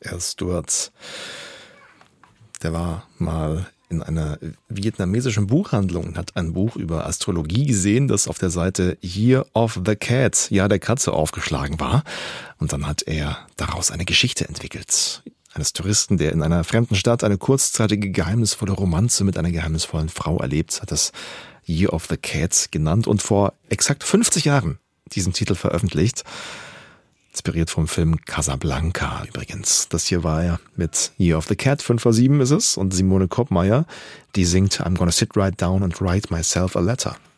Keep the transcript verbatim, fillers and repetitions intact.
Parker Stewart. Der war mal in einer vietnamesischen Buchhandlung und hat ein Buch über Astrologie gesehen, das auf der Seite Year of the Cat, Jahr der Katze, aufgeschlagen war. Und dann hat er daraus eine Geschichte entwickelt. Eines Touristen, der in einer fremden Stadt eine kurzzeitige, geheimnisvolle Romanze mit einer geheimnisvollen Frau erlebt, hat das Year of the Cat genannt und vor exakt fünfzig Jahren diesen Titel veröffentlicht. Inspiriert vom Film Casablanca übrigens. Das hier war er mit Year of the Cat, fünf vor sieben ist es. Und Simone Koppmeier, die singt I'm gonna sit right down and write myself a letter.